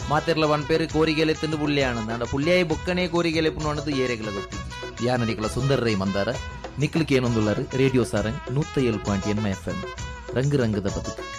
ಮಾತೆರ್ಲ ಒಂದ್ ಪೇರು ಕೋರಿಗೆಲೆ ತಿಂದು ಪುಳ್ಳಿ ಆನಂದ ಪುಳ್ಳಿಯಾಯಿ ಬೊಕ್ಕನೆ ಕೋರಿಗೆಲೆ ಪುಣ್ಣದು ಏರೆಗಳ ಗೊತ್ತಿ ಯಾನ ನಿಕಲ ಸುಂದರ ರೈ ಮಂದಾರ ನಿಕ್ಲಿಕ್ಕೆ ಏನೊಂದುಳ್ಳರು ರೇಡಿಯೋ ಸಾರಂಗ್ 107.8 FM ರಂಗು ರಂಗದ ಬದುಕು.